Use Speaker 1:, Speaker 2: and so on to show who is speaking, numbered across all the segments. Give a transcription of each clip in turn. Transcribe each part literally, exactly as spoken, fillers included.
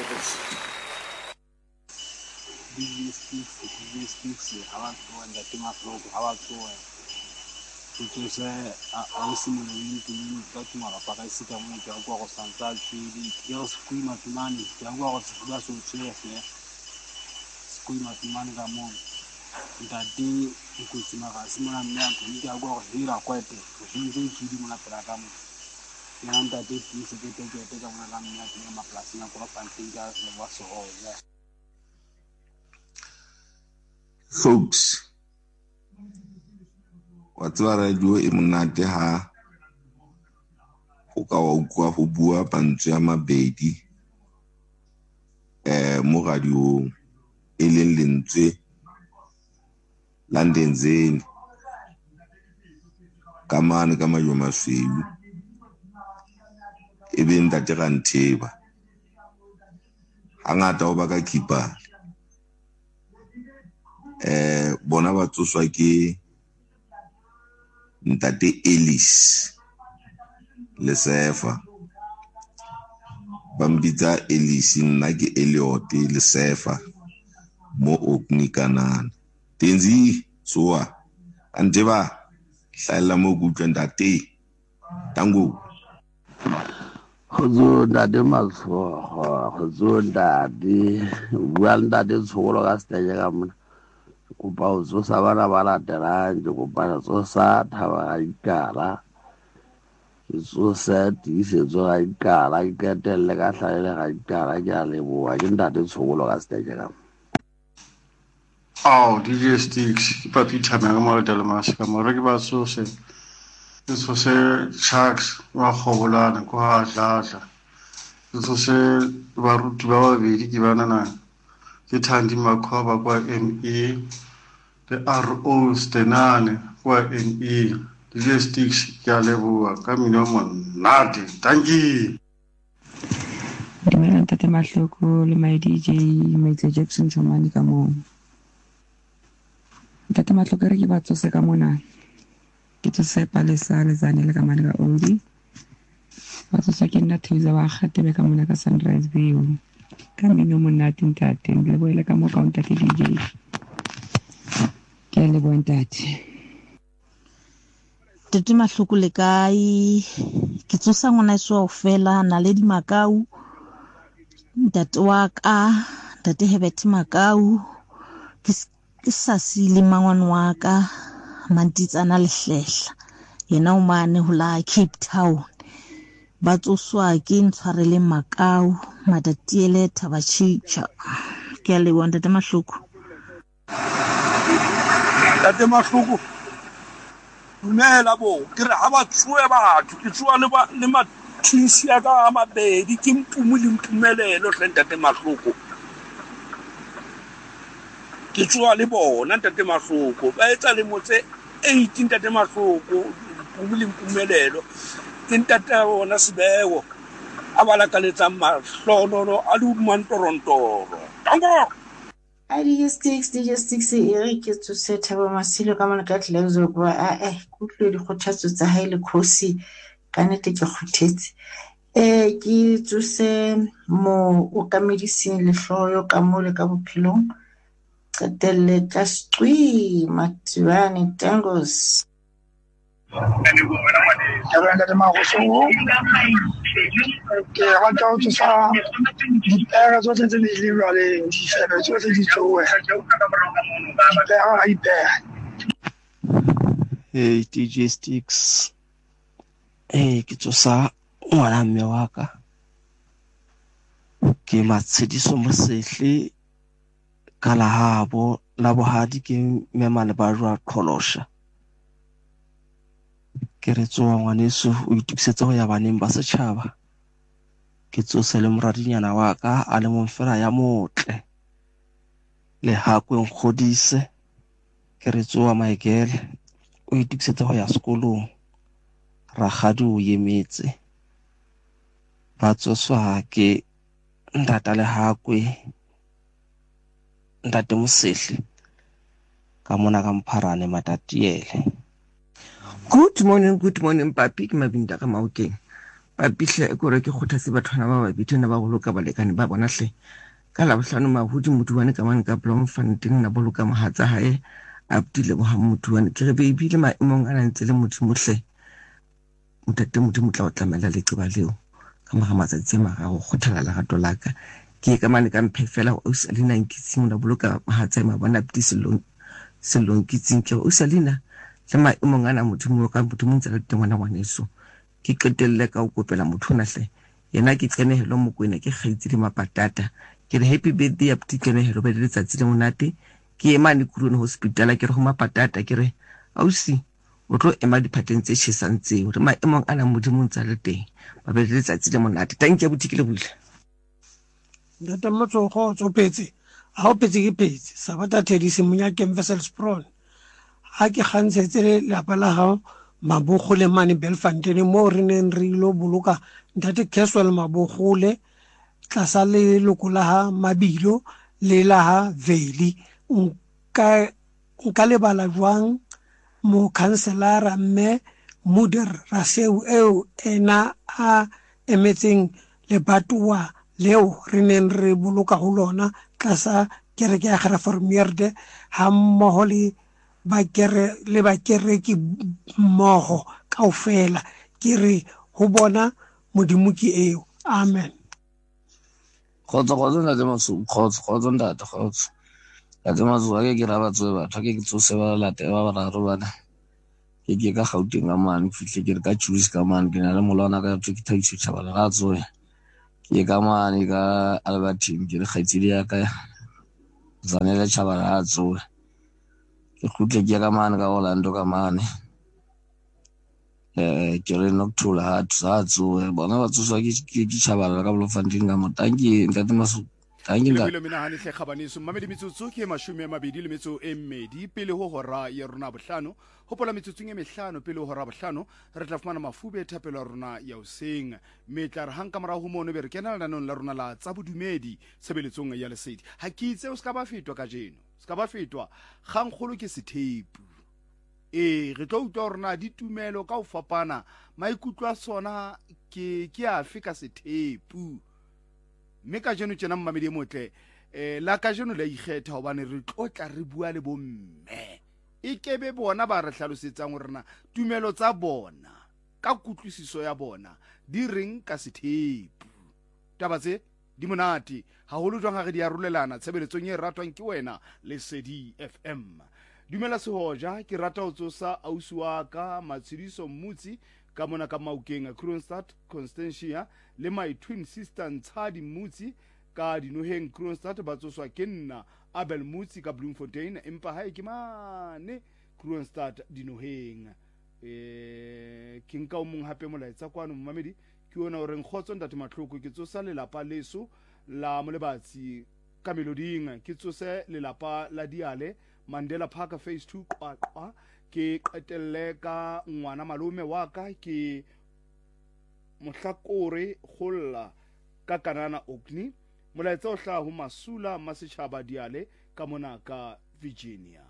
Speaker 1: These things, how I go and the thing I flow, how I go. It was a similar to you, talking about a Pagasita, Jaguar, Santa, girls scream at money, Jaguar, that's what chairs here. Scream at money, Gamon. That day, you could see my similar man to Jaguar, here are quite a few days to do my Pragam. And that day, you should take a take a man, my plastic, and fingers, and what's all that.
Speaker 2: Folks, what's what I do in Nateha? Hoka who blew up and Jama baby. Eh, Moradio, Ellen Lindsay, London Zane. Come on, come on, you must see you. Even that Jagan Teba. Hang out over keeper. Eh, bona ba tsoswa ke Ntate Ellis Lesefa bambitsa Ellis nna ke Elliot Lesefa mo Oknikanana tenzi soa ante ba hlala mo kutlwa ntate tango
Speaker 3: Hozo ndade mazwa hozo ndade wanda tsolo ka stage ka mona kupa uzo sabana bala teranje kupa uzo sa thaba ikala uzo sa dise zo ikala iketelle ka hlale ga ikala ke a leboa ke ndate tsholo ka stage ka
Speaker 4: Oh, D J Sticks, ke papi thamela ka mo tele mas ka mo re ke ba so se so se Sharks wa khobolana ko ha dlatla so se ba ruti ba ba bedi ke bana na ke Thandi Makhoba kwa M E the R O Stenane kwa M E D J Sticks ke a leboa ka mino monate thank you
Speaker 5: Dimela ntate Mahloko le my D J Maitse Jackson Chomani ka mo ntate Mahloko re ke ba tsose ka mona ke tsose Palesa le zane le ka mane ka Odi ba tsose ke nna Thuza ba Khatebe ka mona ka Sunrise View ka mino monate ntate le boele ka mo ka ntate D J ke le bo ntate
Speaker 6: Tete Mahloko le kae ke tsosa ngwana iso ofela na le di Makau ntate wa ka ntate Hebert Makau ke ke sasi le mangwana wa ka mantitsana lehlehla yena o mane ho la Cape Town ba tsoswa ke ntshwarele Makau madatiele Thabachicha ke a leboa ntate Mahloko
Speaker 7: Ntate Mahloko dumela bo ke re ha ba tswe batho ke tswa le ba le mathisi ya ka mabedi ke mpumu le mpumelelo hle ntate Mahloko ke tswa le bona ntate Mahloko ba etsa le motse eighteen ntate Mahloko mpumu le mpumelelo ke ntate bona Sebego a bala ka letsa mahlono a lu mantorontoro tango
Speaker 8: I D J Sticks, D J Sticks, Eric, to set up a Masilo Kamanaka legs or I could go to the highly cozy, can I take a hotet? Eh, give to say more Okamedicine, Le Floyo, Camole Capilon, Tell just three Matuani tangos.
Speaker 9: Avendo de Maroso, che ha fatto sa era solo senza di livrare di sempre solo se di ciò è
Speaker 10: Hey D J Sticks, hey ke tsosa ngwana mme wa ka ke matsediso mo sehle ka la habo la bohadi ke memane ba jwa qholosha ke re tsoa ngwaneso o itukisetsa go ya baneng ba setšhaba ke tsose le moradinyana wa ka a le monfera ya motle le hakwe nkgodise ke re tsoa Michael o itukisetsa go ya sekolong ragadi o yemetse ba tsoswa ke ndata le hakwe ndate mosehle ka mona ka Mpharane Matatiele.
Speaker 11: Good morning, good morning, Papi. Ke Mabinda ka Maokeng.
Speaker 5: ba pihle ko re ke kgothase bathwana ba ba bitena ba boloka balekane ba bona hle ka la bohlano mahudi moduwane ka mane ka Bloemfontein na boloka mohatsa hae Abdile Mohamuduwane ke re be ibile maemong a ntse le modimo hle motate modimo tla o tlamela le qeba leo ka mahamatsa maga go khothala la gato laka ke ka mane ka mphefela o Salina nkitsing na boloka mohatsa ma bona ptiselong selong kitsing ke o Salina le maemong ana modimo ka modimo ntse le tengwana ngwaneso ke qetelle ka o kopela motho na hle yena ke tsenehelo mokwena ke kgaitsi le mapatata ke re happy birthday up tikenehelo be le letsatsi le monate ke emane Kurone hospital ke re go mapatata ke re ausi o tlo ema diphateng tse tshesantse re maemong ana modimo ntse le teng ba be le letsatsi le monate thank you butikile buile
Speaker 11: ndata motso go tsopetse a o petse ke petse sabata thedise munya ke Wessels Sprawl ha ke kgantsetse le lapa la hao Mabogole mane Belfontein mo re neng re lo boloka ntate Caswell Mabogole tlasa le lokola ha Mabilo le la ha Veli nka nka le bala jwang mo kanselara mme Muder Raseu eo ena a emetseng le batwa leo re neng re boloka ho lona tlasa kereke ya Reformierde ha mmoho le ba kere le ba kereki mmoho kaofela ke re ho bona modimo ke eo amen
Speaker 12: khotso khotso ntate masu khotso khotso ntate khotso ntate masu ga ke ra batso ba thake ke tsose ba late ba ba raro bana ke ke ka Gauteng a mane fihle ke re ka Jewish ka mane ke na le molwana ka ke thaitse tshaba la ratso ke ka mane ka Albertine ke re khaitsile ya ka zanele tshaba ratso ke khutle ke ka mane ka Orlando ka mane eh ke re noctula ha tsatso bona ba tsoswa ke ke tshaba ka Bloemfontein ka mo tanki ntate masu tanki nda
Speaker 13: le mina hani hle khabaniso mamedi mitsotso ke mashome a mabedi le metso e mmedi pele ho hora ya rona bohlano hopola metsotso e mehlano pele ho hora bohlano re tla fumana mafube thapelo rona ya useng metla re hanka mara ho mono be re kena lanong la rona la tsa bodumedi sebeletsong ya lesedi ha ke itse o ska ba fetwa ka jeno ska ba fetwa gangkholo ke sethepu e re tlo utlwa rona ditumelo ka o fapana maikutlwa sona ke ke a fika sethepu mme ka jeno tsena mmamedi motle eh la ka jeno la ikgetha hobane re tlotla re bua le bomme e kebe bona ba re hlalosetsang rena tumelo tsa bona ka kutlwisiso ya bona di reng ka sethepu taba tse di monate haholo jwang ha re di arolelana tshebeletsong e ratwang ke wena Lesedi F M dumela sehoja ke rata ho tsosa ausi wa ka Matshidiso Mmutsi ka mona ka Maukeng Kroonstad Constantia le my twin sister Ntshadi Mmutsi ka Dinoheng Kroonstad ba tsoswa ke nna Abel Mmutsi ka Bloemfontein empa ha ke mane Kroonstad Dinoheng eh ke nka o mong hape molaetsa kwano mmamedi ke ona o reng khotso ntate matlhoko ke tsosa le lapa leso la molebatsi ka Meloding ke tsose le lapa la Diale Mandela Park phase two qwaqwa ke qetelle ka ngwana malome wa ka ke Mohlakore Kholla ka Kanana Okni molaetsa o hla ho Masula Masechaba Diale ka mona ka Virginia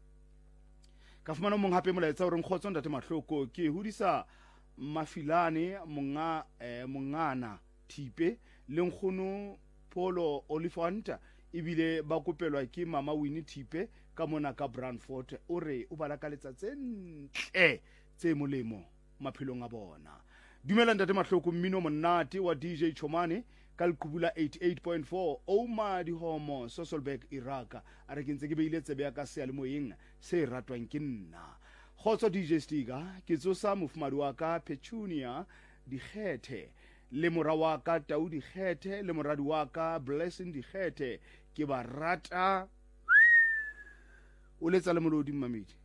Speaker 13: ka fumana mong hape molaetsa o reng khotso ntate mahloko ke hudisa Mafilane monga eh, mongana Thipe le nkgono Polo Olifanta ibile ba kopelwa ke mama Winnie Thipe ka mona ka Brandfort o re o bala ka letsatsi ntle tse molemo maphelong a bona dumela ntate mahloko mmino monate wa D J Chomane ka Lekubula eighty-eight point four Oma di Homo Sosolberg Iraka a re ke ntse ke beile tsebe ya ka se le moyeng se ratwang ke nna khotso D J Stiga ke tsosa mofumadi wa ka Petunia Dikgethe le mora wa ka Tau Dikgethe le moradi wa ka Blessing Dikgethe ke ba rata o letsa le molodi mmamedi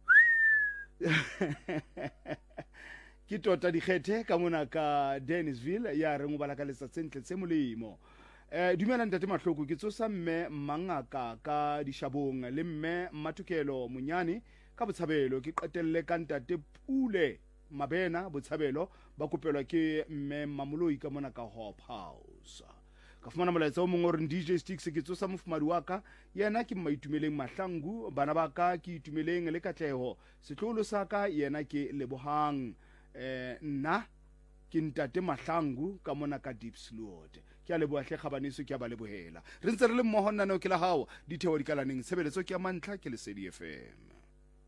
Speaker 13: ke tota Dikgethe ka mona ka Dennisville ya re ngo bala ka letsa tsentle tse molemo eh dumela ntate mahloko ke tsosa mme Mangaka ka Dishabong le mme Matukelo Munyane ka Botshabelo ke qetelle ka ntate Pule Mabena Botshabelo ba kopelwa ke mme Mamoloi ka mona ka Hope House ka fumana molaetsa o mongwe o reng D J Sticks ke tsosa mofumadi wa ka yena ke maitumeleng Mahlangu bana ba ka ke itumeleng le Katleho setlolo sa ka yena ke Lebohang eh nna ke ntate Mahlangu ka mona ka Diepsloot. Ke a leboha hle Kgabaneso, ke a ba lebohela. Re ntse re le mmoho nna no ke la hao di theo di kalaneng tshebeletso ke ya Mantlha ke Lesedi F M.